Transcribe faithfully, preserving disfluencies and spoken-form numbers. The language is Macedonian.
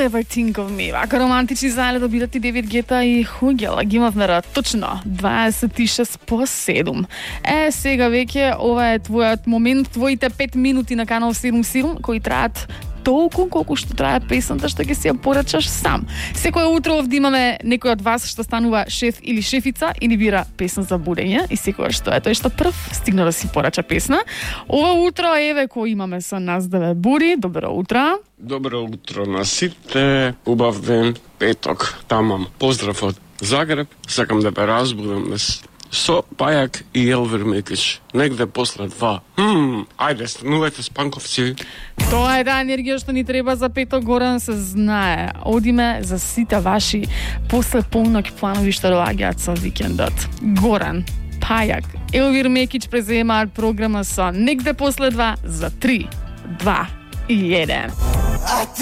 Never Think of Me. Вака романтични заедно добирати Девид Гета и Хугела. Ги имавме точно дваесет и шест по седум. Е, сега веќе ова е твојот момент, твоите пет минути на канал седум седум кои траат толку колку што трае песната што ќе си ја порачаш сам. Секој утро овде имаме некој од вас што станува шеф или шефица и ни бира песна за будење и секој што е тој што прв стигна да си порача песна. Ова утро еве кој имаме со нас да ве буди. Добро утро. Добро утро на сите. Убав ден, петок, тамам. Поздрав од Загреб. Сакам да ве разбудам со Пајак и Елвир Мекич. Негде после два. Хм, ајде, станувате спанковци. Тоа е таа енергија што ни треба за петок, Горан се знае. Одиме за сите ваши после полнок планови што доаѓаат со викендот. Горан, Пајак, Елвир Мекич преземаат програма со Негде после два за три, два и еден.